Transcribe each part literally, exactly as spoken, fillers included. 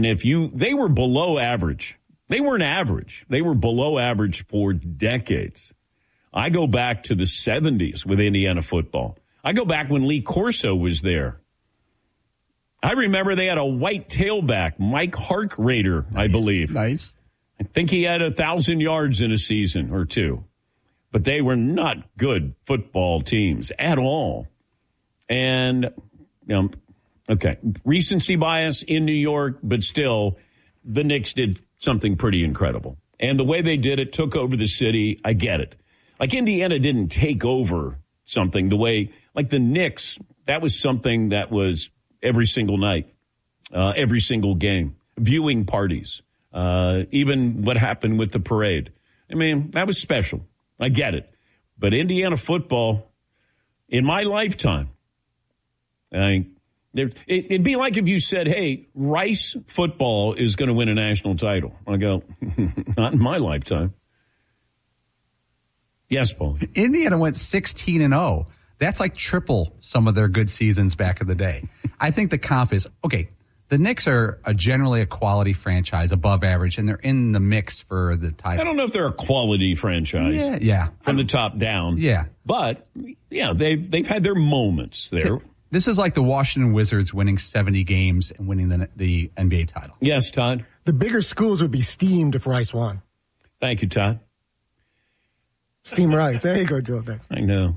And if you, they were below average. They weren't average. They were below average for decades. I go back to the seventies with Indiana football. I go back when Lee Corso was there. I remember they had a white tailback, Mike Harkrader, nice. I believe. Nice. I think he had a thousand yards in a season or two. But they were not good football teams at all. And, you know, okay, recency bias in New York, but still, the Knicks did something pretty incredible. And the way they did it, took over the city, I get it. Like Indiana didn't take over something the way, like the Knicks, that was something that was every single night, uh, every single game, viewing parties, uh, even what happened with the parade. I mean, that was special. I get it. But Indiana football, in my lifetime, I, it, it'd be like if you said, hey, Rice football is going to win a national title. I go, not in my lifetime. Yes, Paul. Indiana went sixteen and oh. That's like triple some of their good seasons back in the day. I think the comp is, okay, the Knicks are a generally a quality franchise, above average, and they're in the mix for the title. I don't know if they're a quality franchise. Yeah, yeah. From the top down. Yeah. But, yeah, they've they've had their moments there. This is like the Washington Wizards winning seventy games and winning the, the N B A title. Yes, Todd? The bigger schools would be steamed if Rice won. Thank you, Todd. Steam Rice. There you go, Joe. Thanks. I know.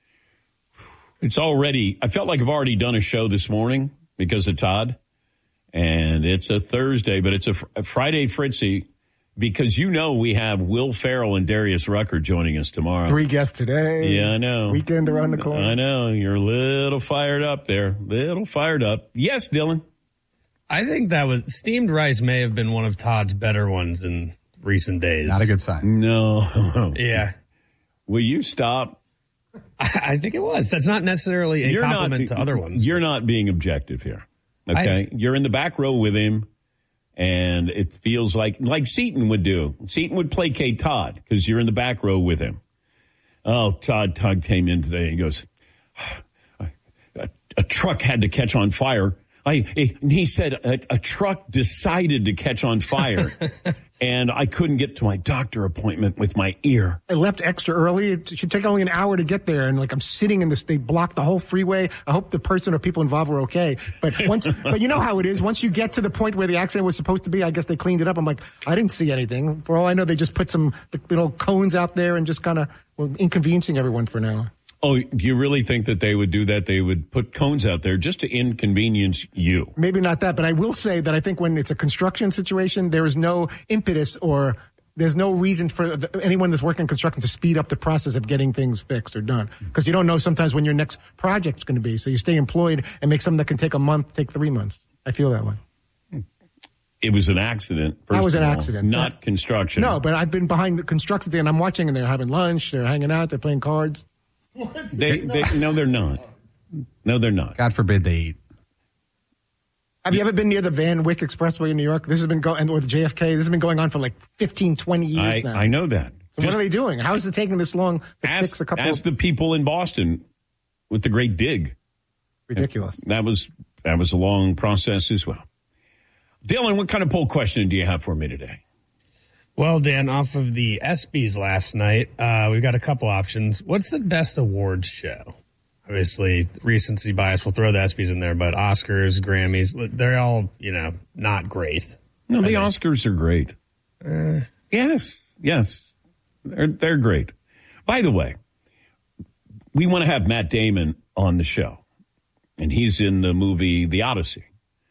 It's already, I felt like I've already done a show this morning because of Todd. And it's a Thursday, but it's a, a Friday Fritzy because you know we have Will Ferrell and Darius Rucker joining us tomorrow. Three guests today. Yeah, I know. Weekend around the corner. I know. You're a little fired up there. Little fired up. Yes, Dylan. I think that was, steamed rice may have been one of Todd's better ones in recent days. Not a good sign. No. Yeah. Will you stop? I, I think it was. That's not necessarily a you're compliment not, to other ones. You're not being objective here. Okay? I, you're in the back row with him, and it feels like, like Seton would do. Seton would placate Todd because you're in the back row with him. Oh, Todd, Todd came in today and he goes, a, a truck had to catch on fire. I, he said a, a truck decided to catch on fire, and I couldn't get to my doctor appointment with my ear. I left extra early. It should take only an hour to get there, and like I'm sitting in this, they blocked the whole freeway. I hope the person or people involved were okay. But once, but you know how it is. Once you get to the point where the accident was supposed to be, I guess they cleaned it up. I'm like, I didn't see anything. For all I know, they just put some little cones out there and just kind of well, inconveniencing everyone for now. Oh, do you really think that they would do that? They would put cones out there just to inconvenience you? Maybe not that, but I will say that I think when it's a construction situation, there is no impetus or there's no reason for anyone that's working in construction to speed up the process of getting things fixed or done. Because you don't know sometimes when your next project's going to be. So you stay employed and make something that can take a month, take three months. I feel that way. It was an accident. That was an all, accident. Not yeah. construction. No, but I've been behind the construction thing and I'm watching and they're having lunch, they're hanging out, they're playing cards. They, they, no, they're not. No, they're not. God forbid they eat. Have you ever been near the Van Wyck Expressway in New York? This has been going, or the J F K. This has been going on for like fifteen, twenty years I, now. I know that. So what are they doing? How is it taking this long to ask, fix a couple ask of... the people in Boston with the Great Dig. Ridiculous. That was that was a long process as well. Dylan, what kind of poll question do you have for me today? Well, Dan, off of the ESPYs last night, uh, we've got a couple options. What's the best awards show? Obviously, recency bias, we'll throw the ESPYs in there, but Oscars, Grammys, they're all, you know, not great. No, the I Oscars are great. Uh, yes, yes. They're, they're great. By the way, we want to have Matt Damon on the show, and he's in the movie The Odyssey.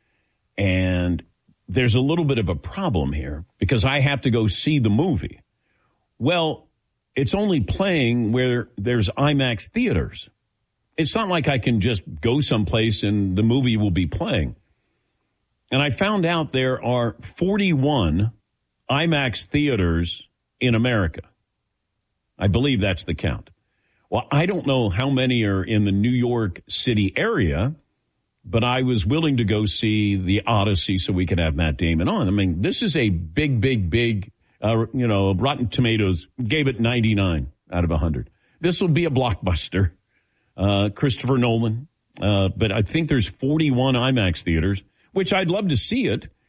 And there's a little bit of a problem here because I have to go see the movie. Well, it's only playing where there's IMAX theaters. It's not like I can just go someplace and the movie will be playing. And I found out there are forty-one IMAX theaters in America. I believe that's the count. Well, I don't know how many are in the New York City area, but I was willing to go see The Odyssey so we could have Matt Damon on. I mean, this is a big, big, big, uh, you know, Rotten Tomatoes gave it ninety-nine out of one hundred. This will be a blockbuster. Uh, Christopher Nolan. Uh, but I think there's forty-one IMAX theaters, which I'd love to see it.